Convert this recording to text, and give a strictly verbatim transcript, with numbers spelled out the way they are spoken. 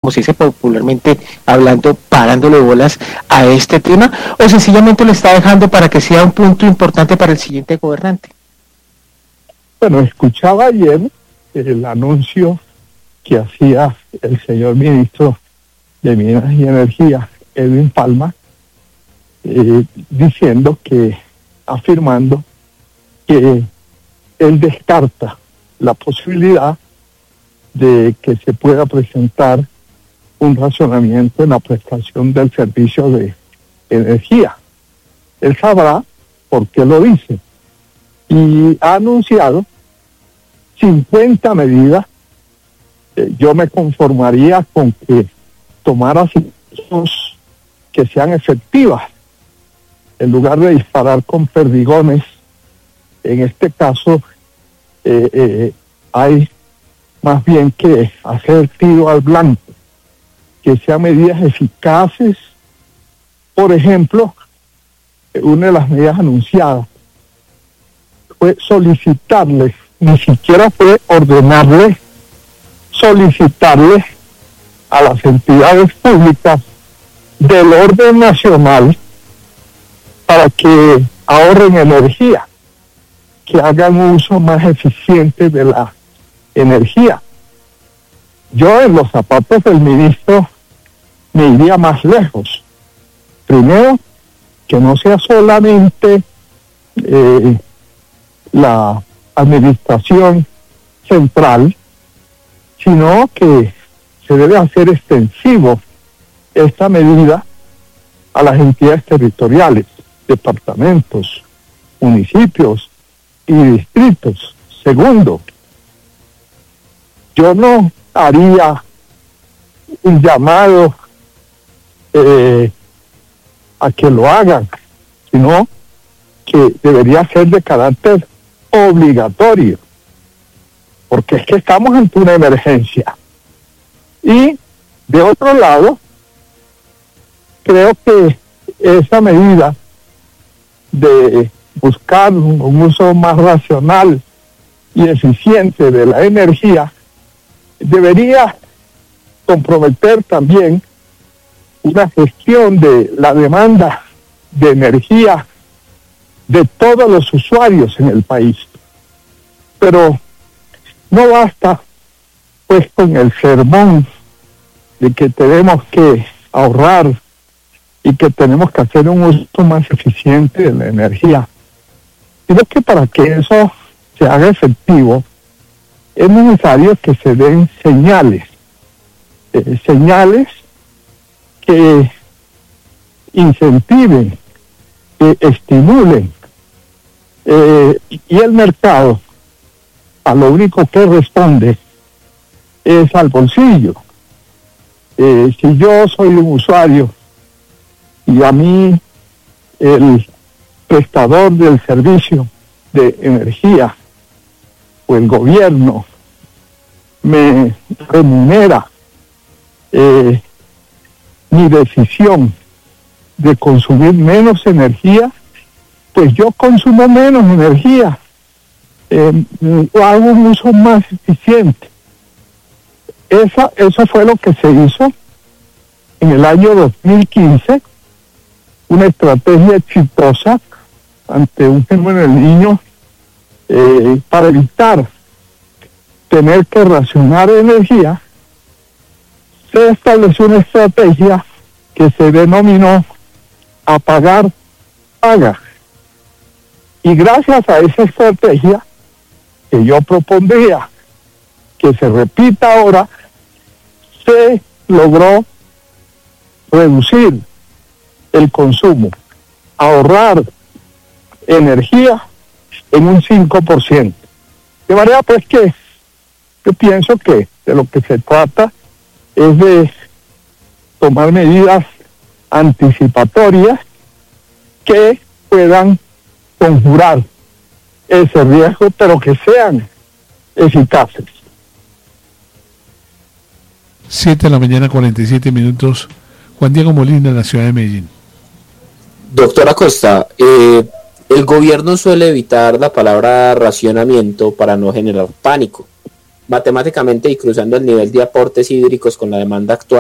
como se dice popularmente hablando, parándole bolas a este tema, o sencillamente lo está dejando para que sea un punto importante para el siguiente gobernante? Bueno, escuchaba ayer el anuncio que hacía el señor ministro de Minas y Energía, Edwin Palma, eh, diciendo que, afirmando que él descarta la posibilidad de que se pueda presentar un razonamiento en la prestación del servicio de energía. Él sabrá por qué lo dice. Y ha anunciado cincuenta medidas. Eh, yo me conformaría con que tomara acciones que sean efectivas, en lugar de disparar con perdigones. En este caso, eh, eh, hay más bien que hacer tiro al blanco, que sean medidas eficaces. Por ejemplo, una de las medidas anunciadas fue solicitarles, ni siquiera fue ordenarles, solicitarles a las entidades públicas del orden nacional para que ahorren energía, que hagan un uso más eficiente de la energía. Yo en los zapatos del ministro me iría más lejos. Primero, que no sea solamente eh, la administración central, sino que se debe hacer extensivo esta medida a las entidades territoriales, departamentos, municipios y distritos. Segundo, yo no haría un llamado eh, a que lo hagan, sino que debería ser de carácter obligatorio, porque es que estamos ante una emergencia. Y de otro lado, creo que esa medida de buscar un, un uso más racional y eficiente de la energía debería comprometer también una gestión de la demanda de energía de todos los usuarios en el país. Pero no basta pues con el sermón de que tenemos que ahorrar y que tenemos que hacer un uso más eficiente de la energía. Sino que para que eso se haga efectivo es necesario que se den señales, eh, señales que incentiven, que estimulen, eh, y el mercado a lo único que responde es al bolsillo. Eh, si yo soy un usuario y a mí el prestador del servicio de energía o el gobierno me remunera eh, mi decisión de consumir menos energía, pues yo consumo menos energía, eh, o hago un uso más eficiente. Esa, eso fue lo que se hizo en el año dos mil quince, una estrategia exitosa ante un fenómeno del Niño, eh, para evitar tener que racionar energía. Se estableció una estrategia que se denominó apagar, paga. Y gracias a esa estrategia que yo propondría que se repita ahora, se logró reducir el consumo, ahorrar energía en un cinco por ciento. De manera pues que yo pienso que de lo que se trata es de tomar medidas anticipatorias que puedan conjurar ese riesgo, pero que sean eficaces. siete de la mañana, cuarenta y siete minutos. Juan Diego Molina, en la ciudad de Medellín. Doctora Costa, eh, el gobierno suele evitar la palabra racionamiento para no generar pánico. Matemáticamente y cruzando el nivel de aportes hídricos con la demanda actual,